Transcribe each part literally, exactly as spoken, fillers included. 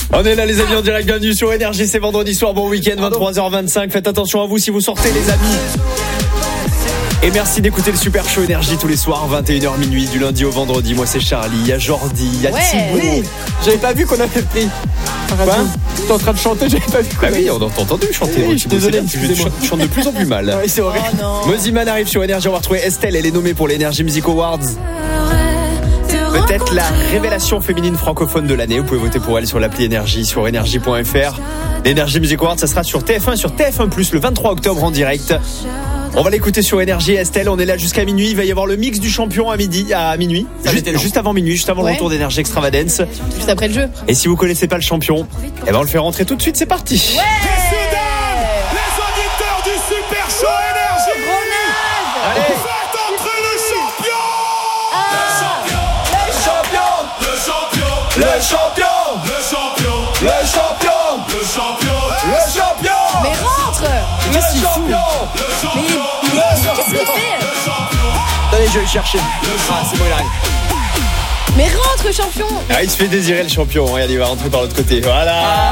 On est là les amis en direct, bienvenue sur Énergie, c'est vendredi soir, bon week-end, vingt-trois heures vingt-cinq. Faites attention à vous si vous sortez les amis. Et merci d'écouter le Super Show Énergie tous les soirs, vingt et une heures minuit, du lundi au vendredi. Moi c'est Charlie, il y a Jordi, il y a ouais. Thibaut. Oui. J'avais pas vu qu'on avait pris. Quoi ? T'es en train de chanter, j'avais pas vu. Bah oui, on a entendu chanter. Oui, je suis désolé, excusez-moi. Je chante de plus en plus mal. Ouais, c'est horrible. Oh Moziman arrive sur Énergie, on va retrouver Estelle, elle est nommée pour l'Energy Music Awards. Peut-être la révélation féminine francophone de l'année. Vous pouvez voter pour elle sur l'appli Énergie, sur énergie point f r. L'Energy Music Awards, ça sera sur T F un, sur T F un plus, le vingt-trois octobre en direct. On va l'écouter sur Énergie. Estelle, on est là jusqu'à minuit. Il va y avoir le mix du champion à midi, à minuit. Juste, juste avant minuit, juste avant ouais. le retour d'Énergie Extravagance. Juste après le jeu. Et si vous connaissez pas le champion, eh ben on le fait rentrer tout de suite. C'est parti. Ouais. Les auditeurs du Super Show Énergie. Allez. Faites entrer le champion. Ah. Le champion. Le champion. Le champion. Le champion. Le champion. Le champion. Le champion. Mais rentre. Qu'est-ce qu'il fout? Le champion. Mais qu'est-ce qu'il fait? Le champion. Allez, je vais le chercher. Ah, c'est bon, il arrive. Mais rentre, champion. Ah, il se fait désirer le champion. Regarde, il va rentrer par l'autre côté. Voilà.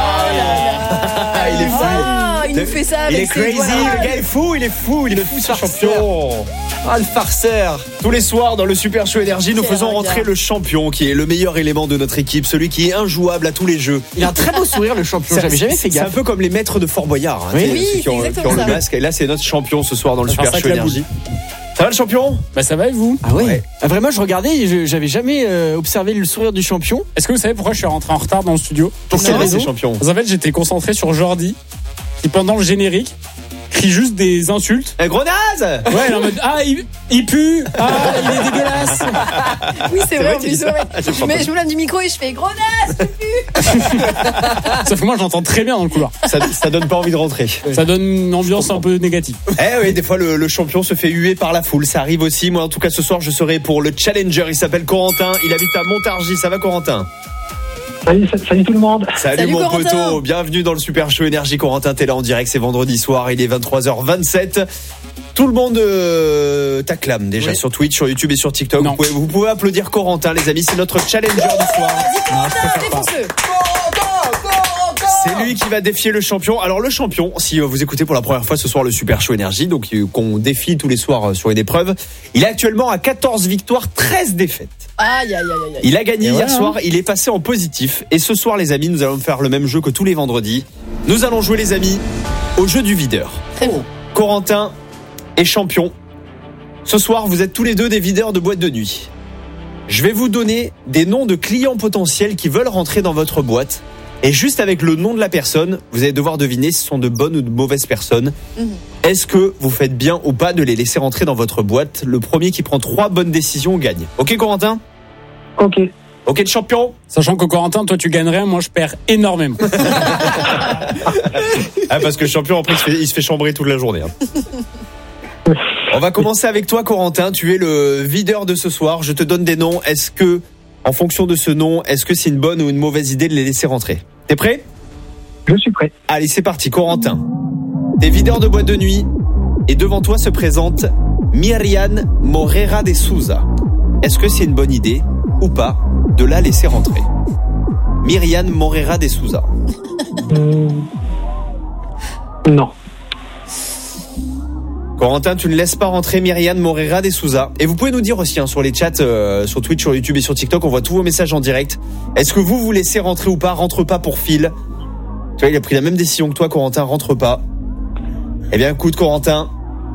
Ah, il est fou. Ah, il nous fait ça Il avec est ses crazy. doigts. Le gars est fou. Il est fou. Il est fou, ce champion. Ah, le farceur. Tous les soirs dans le Super Show Énergie, nous C'est faisons un rentrer gars. le champion qui est le meilleur élément de notre équipe, celui qui est injouable à tous les jeux. Il a un très beau sourire, le champion. J'avais jamais fait C'est un gaffe. peu comme les maîtres de Fort Boyard. Hein, Oui. tu sais, Oui, ceux qui ont, c'est qui exactement ont le ça. masque. Et là, c'est notre champion ce soir dans le Ça Super fait un Show sac la Énergie. Ça va le champion? Bah ça va et vous? Ah ouais. Ouais. Ah, vraiment, je regardais et je- j'avais jamais euh, observé le sourire du champion. Est-ce que vous savez pourquoi je suis rentré en retard dans le studio? Pour quelle C'est raison? champion. Parce qu'en fait j'étais concentré sur Jordi qui pendant le générique crie juste des insultes. Un gros naze. Ouais, il est en mode ah il, il pue, ah il est dégueulasse. Oui, c'est vrai, vrai. En tu dis plus, ça. ouais. Je Je mets- je me lève du micro et je fais gros naze. Sauf que moi j'entends très bien dans le couloir. Ça, ça donne pas envie de rentrer. Ça donne une ambiance un peu négative. Eh oui, des fois le, le champion se fait huer par la foule, ça arrive aussi. Moi en tout cas ce soir je serai pour le challenger, il s'appelle Corentin, il habite à Montargis. Ça va Corentin? Salut, salut tout le monde. Salut, Salut, mon Corentin. poteau, bienvenue dans le Super Show Énergie. Corentin, t'es là en direct, c'est vendredi soir, il est vingt-trois heures vingt-sept. Tout le monde euh, t'acclame déjà Oui. sur Twitch, sur YouTube et sur TikTok. Non. Vous pouvez, vous pouvez applaudir Corentin les amis, c'est notre challenger du soir. Corentin, défonce-le. C'est lui qui va défier le champion. Alors le champion, si vous écoutez pour la première fois ce soir le Super Show Énergie, donc euh, qu'on défie tous les soirs euh, sur une épreuve, il est actuellement à quatorze victoires, treize défaites. Aïe, aïe, aïe, aïe. Il a gagné Et hier voilà, soir, il est passé en positif. Et ce soir les amis, nous allons faire le même jeu que tous les vendredis. Nous allons jouer les amis au jeu du videur. Très bien. Corentin est champion. Ce soir vous êtes tous les deux des videurs de boîte de nuit. Je vais vous donner des noms de clients potentiels qui veulent rentrer dans votre boîte. Et juste avec le nom de la personne, vous allez devoir deviner si ce sont de bonnes ou de mauvaises personnes. Mhm. Est-ce que vous faites bien ou pas de les laisser rentrer dans votre boîte? Le premier qui prend trois bonnes décisions gagne. Ok Corentin? Ok. Ok le champion? Sachant que Corentin, toi tu gagnerais, moi je perds énormément. Ah parce que le champion après il se fait, il se fait chambrer toute la journée. hein. On va commencer avec toi Corentin, tu es le videur de ce soir. Je te donne des noms. Est-ce que, en fonction de ce nom, est-ce que c'est une bonne ou une mauvaise idée de les laisser rentrer? T'es prêt? Je suis prêt. Allez, c'est parti, Corentin. T'es videur de boîte de nuit et devant toi se présente Myriam Moreira de Souza. Est-ce que c'est une bonne idée ou pas de la laisser rentrer? Myriam Moreira de Souza. Hum, Non. Corentin, tu ne laisses pas rentrer Myriam Moreira de Souza. Et vous pouvez nous dire aussi hein, sur les chats, euh, sur Twitch, sur YouTube et sur TikTok, on voit tous vos messages en direct. Est-ce que vous vous laissez rentrer ou pas? Rentre pas pour Phil. Tu vois, il a pris la même décision que toi, Corentin, rentre pas. Eh bien, écoute, Corentin.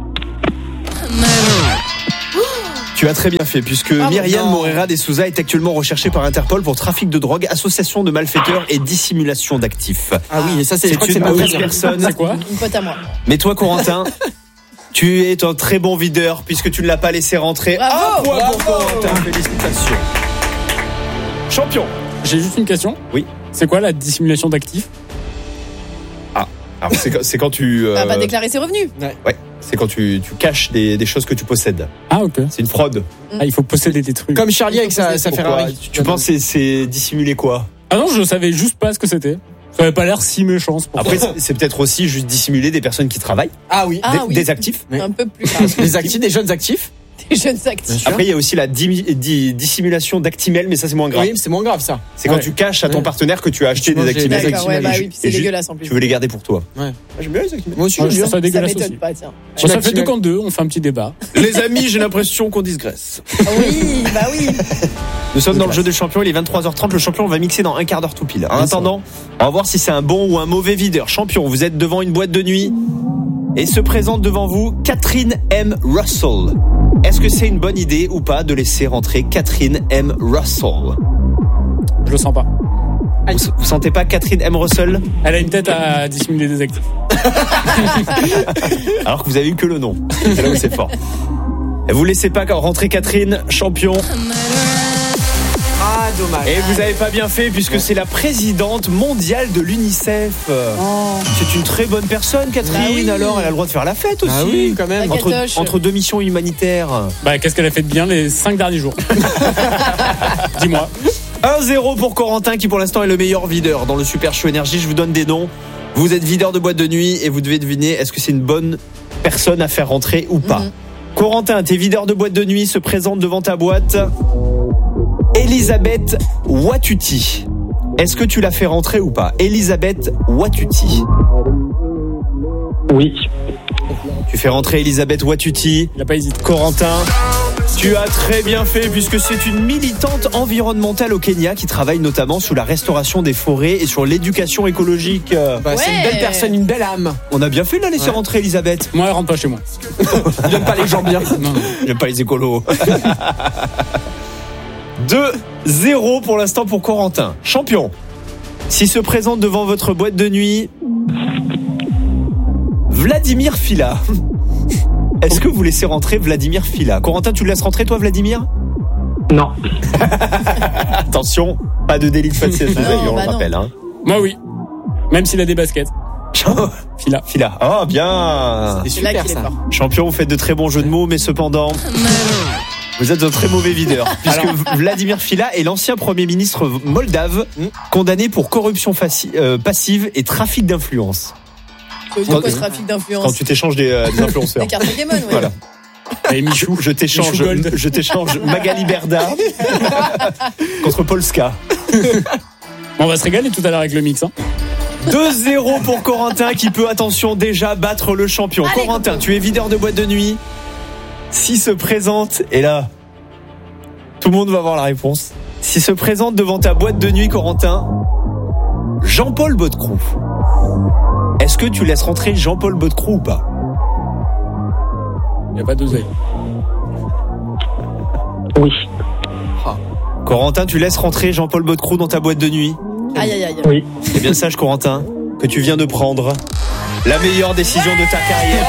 Tu as très bien fait, puisque Ah, Myriam non. Moreira de Souza est actuellement recherchée par Interpol pour trafic de drogue, association de malfaiteurs et dissimulation d'actifs. Ah oui, et ça c'est. Je C'est crois que c'est une ma mauvaise vraie personne. C'est quoi? Une pote à moi. Mais toi, Corentin, tu es un très bon videur puisque tu ne l'as pas laissé rentrer. Bravo, Un point pour bravo. Corentin, félicitations. Champion. J'ai juste une question. Oui. C'est quoi la dissimulation d'actifs? Alors c'est quand, c'est quand tu, euh, Bah, pas déclarer ses revenus. ouais, c'est quand tu, tu caches des, des choses que tu possèdes. Ah ok. C'est une fraude. Ah, il faut posséder des trucs. Comme Charlie avec sa, sa Pourquoi? Ferrari. Tu, tu penses que c'est, c'est dissimuler quoi? Ah non, je savais juste pas ce que c'était. Ça avait pas l'air si méchant. c'est pour Après ça. c'est, c'est peut-être aussi juste dissimuler des personnes qui travaillent, Ah oui. Ah des, oui. des actifs. Oui. Un peu plus. Des actifs, des jeunes actifs. Les jeunes actifs. Après, il y a aussi la dimi- di- dissimulation d'Actimel, mais ça, c'est moins grave. Oui, c'est moins grave ça. C'est quand Ouais. tu caches à ton Ouais. partenaire que tu as acheté Tu des manges des Actimel. D'accord, ouais, bah Actimel. oui, puis c'est Et ju- dégueulasse en plus. Tu veux les garder pour toi. Ouais. J'aime bien les Actimel. Moi aussi, Moi, j'aime je bien. trouve ça Ça dégueulasse m'étonne aussi. pas, tiens. Bon, ça fait Actimel. deux contre deux, on fait un petit débat. Les amis, j'ai l'impression qu'on digresse. Ah oui, bah oui. Nous sommes dans le jeu des champions, il est vingt-trois heures trente. Le champion, on va mixer dans un quart d'heure tout pile. En Oui, attendant, on va voir si c'est un bon ou un mauvais videur. Champion, vous êtes devant une boîte de nuit et se présente devant vous Catherine M. Russell. Est-ce que c'est une bonne idée ou pas de laisser rentrer Catherine M. Russell? Je le sens pas. Vous, vous sentez pas Catherine M. Russell Elle a une tête à dissimuler des actifs. alors que vous avez eu que le nom? C'est là où c'est fort. Et vous laissez pas rentrer Catherine, champion. Ah, dommage. Et vous avez pas bien fait puisque c'est la présidente mondiale de l'UNICEF. C'est une très bonne personne, Catherine. Bah oui. Alors, elle a le droit de faire la fête aussi. Ah oui, quand même. La Entre, Catoche. entre deux missions humanitaires. Bah, qu'est-ce qu'elle a fait de bien les cinq derniers jours? Dis-moi. un zéro pour Corentin qui pour l'instant est le meilleur videur dans le Super Show Énergie. Je vous donne des noms. Vous êtes videur de boîte de nuit et vous devez deviner est-ce que c'est une bonne personne à faire rentrer ou pas. Mhm. Corentin, tes videurs de boîte de nuit se présentent devant ta boîte. Elisabeth Watuti. Est-ce que tu l'as fait rentrer ou pas? Elisabeth Watuti. Oui. Tu fais rentrer Elisabeth Watuti. Il a pas hésité. Corentin, tu as très bien fait puisque c'est une militante environnementale au Kenya qui travaille notamment sur la restauration des forêts et sur l'éducation écologique. Bah, c'est une Ouais. belle personne, une belle âme. On a bien fait de la laisser Ouais. rentrer Elisabeth. Moi, elle rentre pas chez moi. J'aime pas les gens bien. Non, non. J'aime pas les écolos. deux zéro pour l'instant pour Corentin. Champion. S'il se présente devant votre boîte de nuit, Vladimir Fila. Est-ce que vous laissez rentrer Vladimir Fila? Corentin, tu le laisses rentrer toi, Vladimir? Non. Attention, pas de délit de faciès, Non, on bah le non. rappelle. Hein. Moi, oui. Même s'il a des baskets. Fila. Fila. Oh, bien. C'est C'est là super qu'il est ça. fort. Champion, vous faites de très bons jeux de mots, mais cependant, vous êtes un très mauvais videur. Puisque Vladimir Fila est l'ancien premier ministre moldave, condamné pour corruption faci- euh, passive et trafic d'influence. Ça veut dire quoi, ce trafic Quand d'influence? tu t'échanges des, euh, des influenceurs. Des cartes Pokémon, ouais. Voilà. Et Michou. Je t'échange, Michou Gold. je t'échange Magali Berda contre Polska. On va se régaler tout à l'heure avec le mix. Hein. deux zéro pour Corentin qui peut, attention, déjà battre le champion. Allez, Corentin, Coco. tu es videur de boîte de nuit. S'il se présente, et là, tout le monde va avoir la réponse. S'il se présente devant ta boîte de nuit, Corentin, Jean-Paul Baudecroux. Est-ce que tu laisses rentrer Jean-Paul Baudecroux ou pas? Il n'y a pas d'oseille. Oui. Corentin, tu laisses rentrer Jean-Paul Baudecroux dans ta boîte de nuit? Aïe, aïe, aïe. Oui. C'est bien sage, Corentin, que tu viens de prendre la meilleure décision de ta carrière.